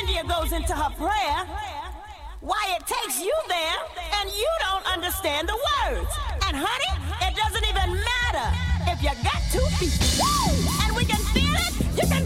India goes into her prayer, why it takes you there and you don't understand the words. And honey, it doesn't even matter if you got 2 feet. Woo! And we can feel it. You can